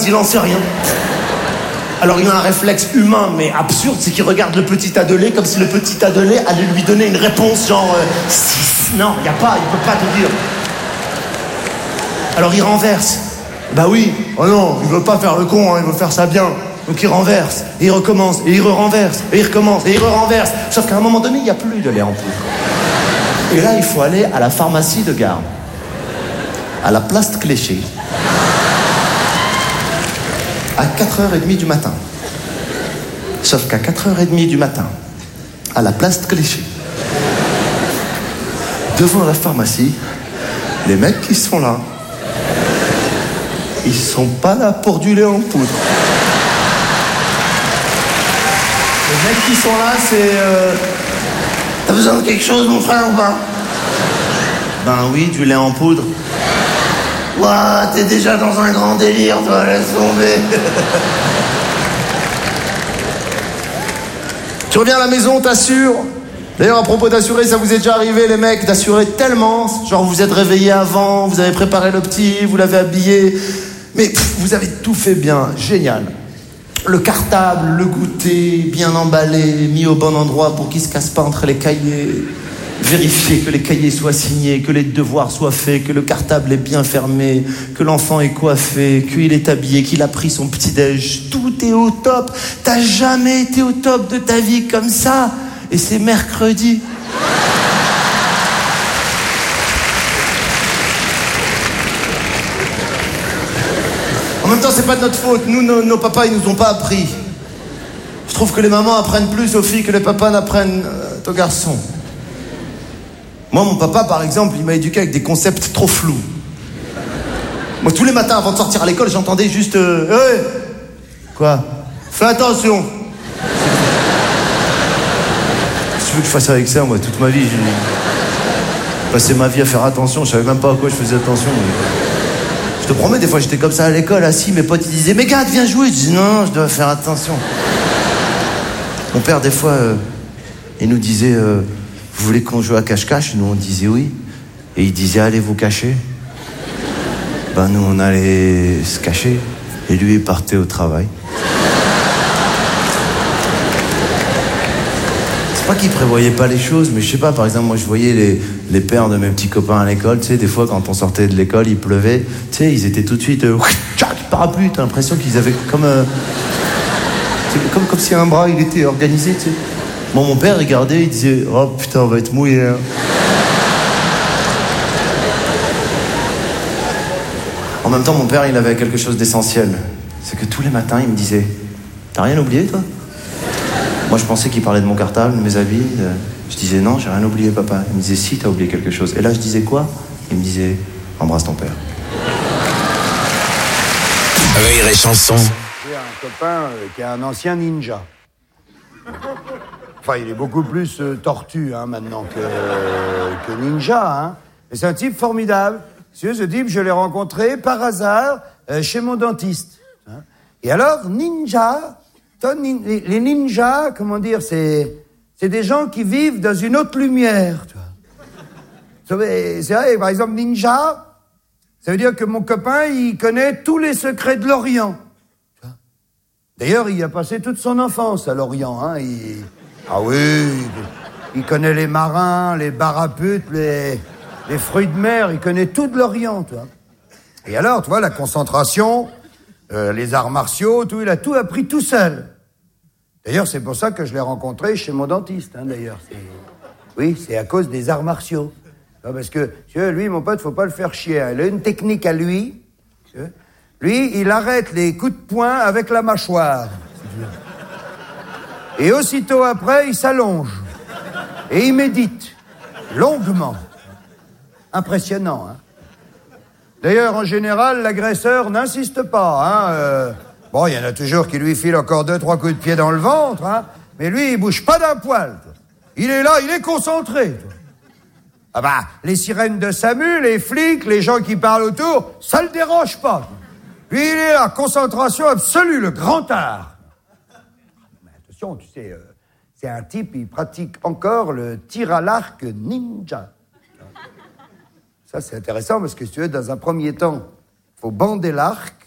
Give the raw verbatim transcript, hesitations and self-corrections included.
il en sait rien. Alors il a un réflexe humain mais absurde, c'est qu'il regarde le petit Adelé comme si le petit Adelé allait lui donner une réponse genre euh, six. Non, il n'y a pas, il peut pas te dire. Alors il renverse. Bah oui, oh non, il veut pas faire le con, hein, il veut faire ça bien. Donc il renverse, et il recommence, et il re-renverse, et il recommence, et il re-renverse. Sauf qu'à un moment donné, il n'y a plus de lait en poudre. Et là, il faut aller à la pharmacie de Garde, à la place de Cléchy, à quatre heures trente du matin. Sauf qu'à quatre heures trente du matin, à la place de Cléchy, devant la pharmacie, les mecs qui sont là, ils sont pas là pour du lait en poudre. Les mecs qui sont là, c'est... Euh... T'as besoin de quelque chose, mon frère, ou pas? Ben oui, du lait en poudre. Ouah, t'es déjà dans un grand délire, toi, laisse tomber. Tu reviens à la maison, t'assures. D'ailleurs, à propos d'assurer, ça vous est déjà arrivé, les mecs, d'assurer tellement. Genre, vous êtes réveillés avant, vous avez préparé le petit, vous l'avez habillé. Mais pff, vous avez tout fait bien, génial. Le cartable, le goûter, bien emballé, mis au bon endroit pour qu'il ne se casse pas entre les cahiers. Vérifier que les cahiers soient signés, que les devoirs soient faits, que le cartable est bien fermé, que l'enfant est coiffé, qu'il est habillé, qu'il a pris son petit-déj. Tout est au top. T'as jamais été au top de ta vie comme ça. Et c'est mercredi. En même temps, c'est pas de notre faute. Nous, nos, nos papas, ils nous ont pas appris. Je trouve que les mamans apprennent plus aux filles que les papas n'apprennent euh, aux garçons. Moi, mon papa, par exemple, il m'a éduqué avec des concepts trop flous. Moi, tous les matins, avant de sortir à l'école, j'entendais juste... Euh, hey quoi? Fais attention. Qu'est-ce que tu veux que je fasse avec ça, moi, toute ma vie? J'ai passé ma vie à faire attention. Je savais même pas à quoi je faisais attention. Mais... Je te promets, des fois, j'étais comme ça à l'école, assis, mes potes, ils disaient « Mais gars, viens jouer !» Je dis « Non, je dois faire attention. » Mon père, des fois, euh, il nous disait euh, « Vous voulez qu'on joue à cache-cache ?» Nous, on disait « Oui. » Et il disait « Allez vous cacher. » Ben, nous, on allait se cacher. Et lui, il partait au travail. C'est pas qu'il prévoyait pas les choses, mais je sais pas, par exemple, moi, je voyais les, les pères de mes petits copains à l'école, tu sais, des fois, quand on sortait de l'école, il pleuvait, tu sais, ils étaient tout de suite... Euh, tchac, parapluie, t'as l'impression qu'ils avaient comme... Euh, Comme, comme si un bras, il était organisé, tu sais. Bon, mon père regardait, il disait « Oh, putain, on va être mouillé, hein. » En même temps, mon père, il avait quelque chose d'essentiel. C'est que tous les matins, il me disait « T'as rien oublié, toi ?» Moi, je pensais qu'il parlait de mon cartable, de mes habits. De... Je disais « Non, j'ai rien oublié, papa. » Il me disait « Si, t'as oublié quelque chose. » Et là, je disais quoi? Il me disait « Embrasse ton père. » Rire et chanson. J'ai un copain euh, qui est un ancien ninja. Enfin, il est beaucoup plus euh, tortue hein, maintenant que, euh, que ninja. Hein. Mais c'est un type formidable. Ce type, je l'ai rencontré par hasard euh, chez mon dentiste. Hein. Et alors, ninja, ton, nin, les, les ninjas, comment dire, c'est, c'est des gens qui vivent dans une autre lumière. Tu vois. C'est vrai, par exemple, ninja, ça veut dire que mon copain, il connaît tous les secrets de l'Orient. D'ailleurs, il a passé toute son enfance à l'Orient. Hein. Il... Ah oui, il... il connaît les marins, les baraputes, les... les fruits de mer, il connaît tout de l'Orient. Tu vois. Et alors, tu vois, la concentration, euh, les arts martiaux, tout, il a tout appris tout seul. D'ailleurs, c'est pour ça que je l'ai rencontré chez mon dentiste, hein, d'ailleurs. C'est... Oui, c'est à cause des arts martiaux. Parce que, tu vois, lui, mon pote, faut pas le faire chier. Hein. Il a une technique à lui, tu vois. Lui, il arrête les coups de poing avec la mâchoire. Et aussitôt après, il s'allonge. Et il médite. Longuement. Impressionnant, hein. D'ailleurs, en général, l'agresseur n'insiste pas, hein. Euh, bon, il y en a toujours qui lui filent encore deux, trois coups de pied dans le ventre, hein. Mais lui, il bouge pas d'un poil. Il est là, il est concentré. Ah bah, les sirènes de SAMU, les flics, les gens qui parlent autour, ça le dérange pas. Lui, il est là, concentration absolue, le grand art. Mais attention, tu sais, euh, c'est un type, il pratique encore le tir à l'arc ninja. Ça, c'est intéressant parce que si tu veux, dans un premier temps, il faut bander l'arc,